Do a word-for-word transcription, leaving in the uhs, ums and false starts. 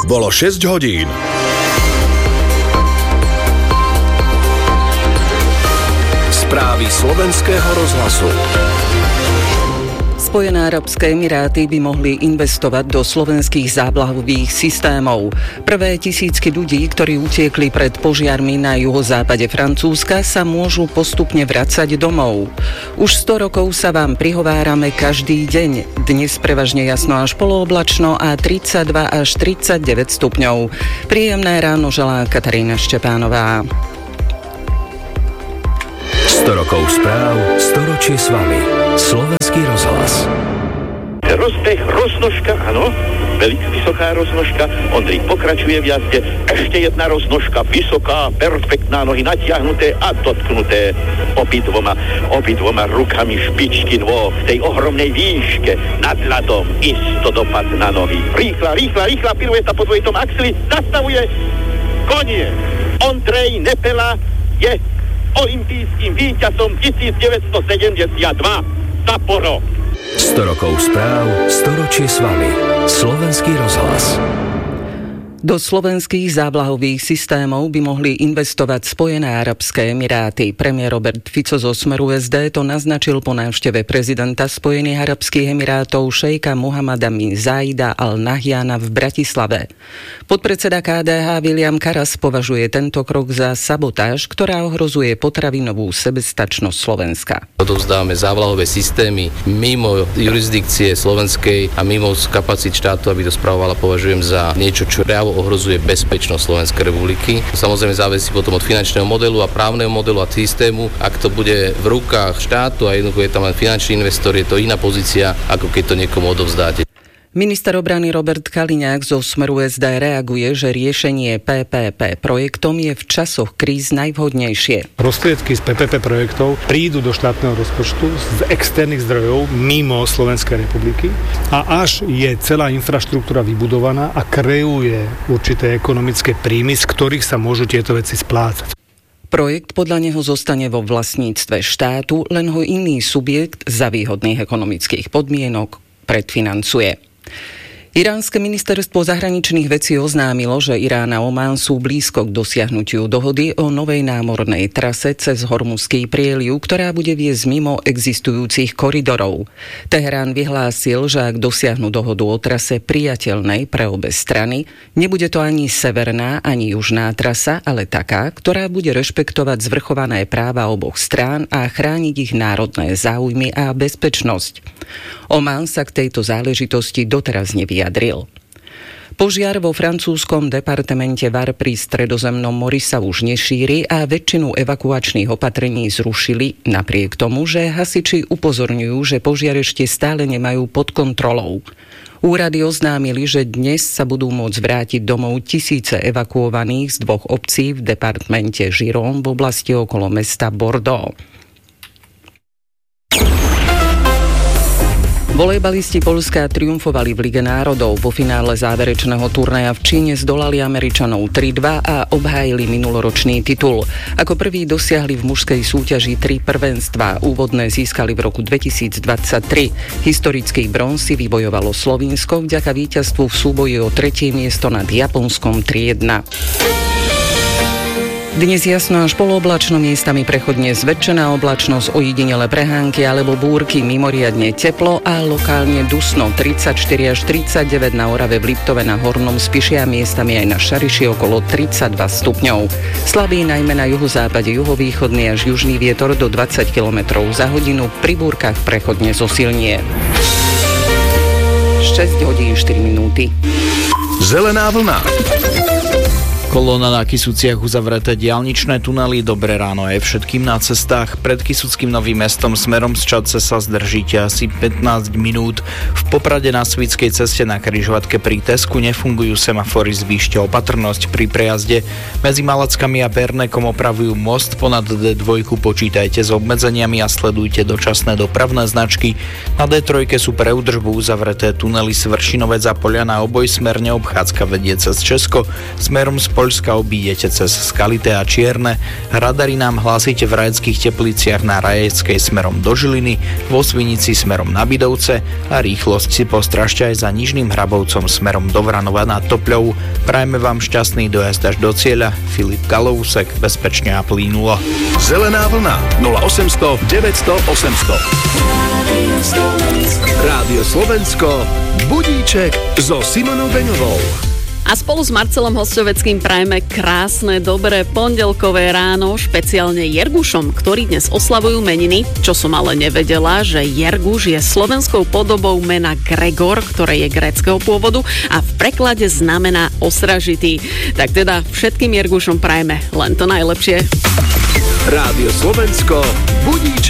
bolo šesť hodín. Správy slovenského rozhlasu. Spojené arabské emiráty by mohli investovať do slovenských záblahových systémov. Prvé tisícky ľudí, ktorí utiekli pred požiarmi na juhozápade Francúzska, sa môžu postupne vracať domov. Už sto rokov sa vám prihovárame každý deň. Dnes prevažne jasno až polooblačno a tridsaťdva až tridsaťdeväť stupňov. Príjemné ráno želá Katarína Štepánová. sto rokov správ, storočie s vami. Slovenský rozhlas. Rozbeh, roznožka, áno, veľmi vysoká roznožka, Ondrej pokračuje v jazde, ešte jedna roznožka, vysoká, perfektná, nohy natiahnuté a dotknuté obidvoma, obidvoma rukami špičky nôh v tej ohromnej výške nad ľadom, isto dopad na nohy. Rýchla, rýchla, rýchla, pirueta po dvojitom axli, zastavuje, koniec. Ondrej Nepela je olympijským víťazom devätnásťsedemdesiatdva. Sapporo. sto rokov správ, storočie s vami. Slovenský rozhlas. Do slovenských záblahových systémov by mohli investovať Spojené arabské emiráty. Premiér Robert Fico zo Smeru es dé to naznačil po návšteve prezidenta Spojených arabských emirátov šejka Mohamada bin Zaida Al Nahyana v Bratislave. Podpredseda ká dé há William Karas považuje tento krok za sabotáž, ktorá ohrozuje potravinovú sebestačnosť Slovenska. Odovzdávame záblavové systémy mimo jurisdikcie slovenskej a mimo kapacít štátu, aby to spravovala, považujem za niečo, čo reálne ohrozuje bezpečnosť Slovenskej republiky. Samozrejme závisí potom od finančného modelu a právneho modelu a systému. Ak to bude v rukách štátu a jednoducho je tam len finančný investor, je to iná pozícia, ako keď to niekomu odovzdáte. Minister obrany Robert Kaliňák zo Smeru es dé reaguje, že riešenie pé pé pé projektom je v časoch kríz najvhodnejšie. Prostriedky z pé pé pé projektov prídu do štátneho rozpočtu z externých zdrojov mimo Slovenskej republiky a až je celá infraštruktúra vybudovaná a kreuje určité ekonomické príjmy, z ktorých sa môžu tieto veci splácať. Projekt podľa neho zostane vo vlastníctve štátu, len ho iný subjekt za výhodných ekonomických podmienok predfinancuje. Iránske ministerstvo zahraničných vecí oznámilo, že Irán a Omán sú blízko k dosiahnutiu dohody o novej námornej trase cez Hormuzský prieliv, ktorá bude viesť mimo existujúcich koridorov. Teherán vyhlásil, že ak dosiahnu dohodu o trase priateľnej pre obe strany, nebude to ani severná, ani južná trasa, ale taká, ktorá bude rešpektovať zvrchované práva oboch strán a chrániť ich národné záujmy a bezpečnosť. Omán sa k tejto záležitosti doteraz nevyjadril. Požiar vo francúzskom departemente Var pri Stredozemnom mori sa už nešíri a väčšinu evakuačných opatrení zrušili, napriek tomu, že hasiči upozorňujú, že požiar ešte stále nemajú pod kontrolou. Úrady oznámili, že dnes sa budú môcť vrátiť domov tisíce evakuovaných z dvoch obcí v departmente Giron v oblasti okolo mesta Bordeaux. Volejbalisti Poľska triumfovali v Lige národov. Vo finále záverečného turnaja v Číne zdolali Američanov tri dva a obhájili minuloročný titul. Ako prví dosiahli v mužskej súťaži tri prvenstvá. Úvodné získali v roku dvetisícdvadsaťtri. Historický bronz si vybojovalo Slovinsko vďaka víťazstvu v súboji o tretie miesto nad Japonskom tri jedna. Dnes jasno až polooblačno, miestami prechodne zväčšená oblačnosť, ojedinele prehánky alebo búrky, mimoriadne teplo a lokálne dusno tridsaťštyri až tridsaťdeväť na Orave, v Liptove, na Hornom Spiši a miestami aj na Šariši okolo tridsaťdva stupňov. Slabý najmä na juhozápade, juhovýchodný až južný vietor do dvadsať kilometrov za hodinu, pri búrkach prechodne zosilnie. šesť hodín štyri minúty. Zelená vlna. Kolóna na Kysuciach, uzavreté diaľničné tunely, dobré ráno aj všetkým na cestách. Pred Kysuckým Novým Mestom smerom z Čadce sa zdržíte asi pätnásť minút. V Poprade na Svickej ceste na križovatke pri Tesku nefungujú semafory, zvýšte opatrnosť pri prejazde. Medzi Malackami a Bernekom opravujú most, ponad dé dva počítajte s obmedzeniami a sledujte dočasné dopravné značky. Na dé tri sú pre údržbu uzavreté tunely Svršinovec a Poliana obojsmerne, obchádzka vedie cez Česko. Smerom z Poľska obídete cez Skalité a Čierne, radary nám hlásite v Rajeckých Tepliciach na Rajeckej smerom do Žiliny, vo Svinici smerom na Bidovce a rýchlosť si postražte aj za Nižným Hrabovcom smerom do Vranova nad Topľou. Prajme vám šťastný dojazd až do cieľa. Filip Galousek, bezpečne a plynulo. Zelená vlna nula osemsto deväťsto osemsto. Rádio Slovensko, budíček so Simonou Beňovou. A spolu s Marcelom Hosťoveckým prajme krásne, dobré pondelkové ráno, špeciálne Jergušom, ktorí dnes oslavujú meniny. Čo som ale nevedela, že Jerguš je slovenskou podobou mena Gregor, ktoré je gréckeho pôvodu a v preklade znamená ostražitý. Tak teda všetkým Jergušom prajme len to najlepšie. Rádio Slovensko, budíček